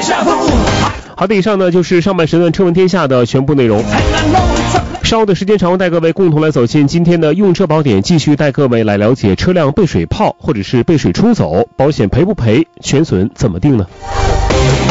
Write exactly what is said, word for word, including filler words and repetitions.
好的，以上呢就是上半时段车闻天下的全部内容。稍后的时间长，带各位共同来走进今天的用车宝典，继续带各位来了解车辆被水泡或者是被水冲走，保险赔不赔，全损怎么定呢？